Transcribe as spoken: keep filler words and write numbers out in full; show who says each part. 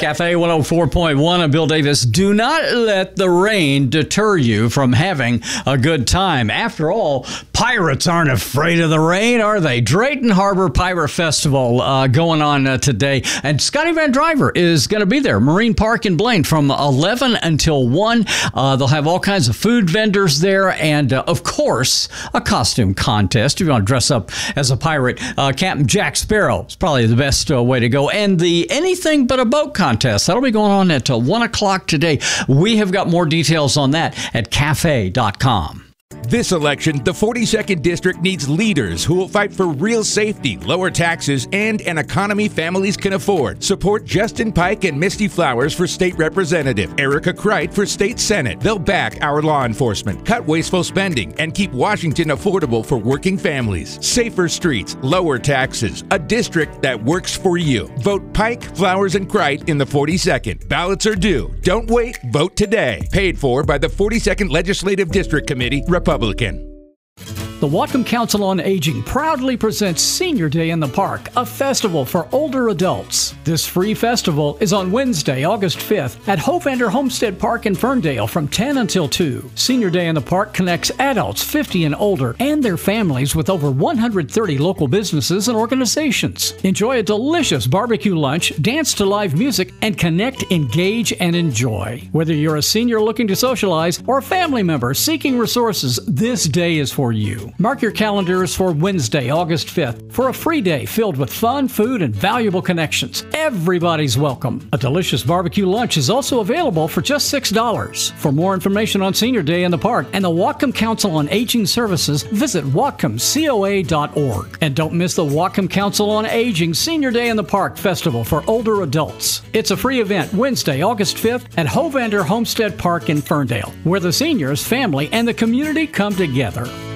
Speaker 1: Cafe one oh four point one, I'm Bill Davis. Do not let the rain deter you from having a good time. After all, pirates aren't afraid of the rain, are they? Drayton Harbor Pirate Festival uh, going on uh, today. And Scotty Van Driver is going to be there. Marine Park in Blaine from eleven until one. Uh, they'll have all kinds of food vendors there. And, uh, of course, a costume contest. If you want to dress up as a pirate, uh, Captain Jack Sparrow is probably the best uh, way to go. And the Anything But a Boat contest, that'll be going on at uh, one o'clock today. We have got more details on that at cafe dot com.
Speaker 2: This election, the forty-second District needs leaders who will fight for real safety, lower taxes, and an economy families can afford. Support Justin Pike and Misty Flowers for State Representative, Erica Kreit for State Senate. They'll back our law enforcement, cut wasteful spending, and keep Washington affordable for working families. Safer streets, lower taxes, a district that works for you. Vote Pike, Flowers, and Kreit in the forty-second. Ballots are due. Don't wait. Vote today. Paid for by the forty-second Legislative District Committee, Republican.
Speaker 3: The Whatcom Council on Aging proudly presents Senior Day in the Park, a festival for older adults. This free festival is on Wednesday, August fifth at Hovander Homestead Park in Ferndale from ten until two. Senior Day in the Park connects adults fifty and older and their families with over one hundred thirty local businesses and organizations. Enjoy a delicious barbecue lunch, dance to live music, and connect, engage, and enjoy. Whether you're a senior looking to socialize or a family member seeking resources, this day is for you. Mark your calendars for Wednesday, August fifth for a free day filled with fun, food, and valuable connections. Everybody's welcome. A delicious barbecue lunch is also available for just six dollars. For more information on Senior Day in the Park and the Whatcom Council on Aging Services, visit whatcom coa dot org. And don't miss the Whatcom Council on Aging Senior Day in the Park Festival for older adults. It's a free event Wednesday, August fifth at Hovander Homestead Park in Ferndale, where the seniors, family, and the community come together.